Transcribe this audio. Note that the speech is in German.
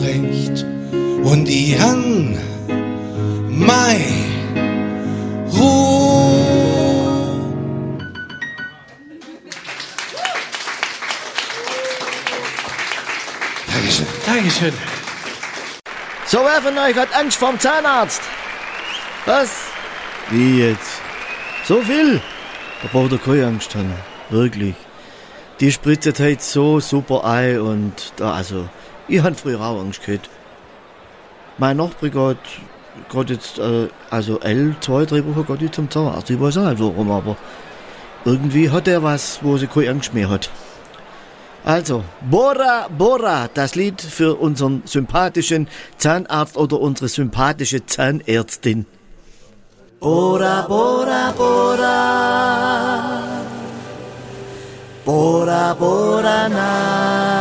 recht und die han mei Ruhe. Dankeschön. Dankeschön. So, wer von euch hat Angst vorm Zahnarzt? Was? Wie jetzt? So viel? Da braucht ihr keine Angst haben. Wirklich. Die spritzt halt so super ein und da, also, ich hab früher auch Angst gehabt. Mein Nachbar geht jetzt, also 2-3 Wochen geht die zum Zahnarzt. Ich weiß auch nicht warum, aber irgendwie hat er was, wo sie keine Angst mehr hat. Also, Bora Bora, das Lied für unseren sympathischen Zahnarzt oder unsere sympathische Zahnärztin. Bora Bora Bora, Bora Bora na.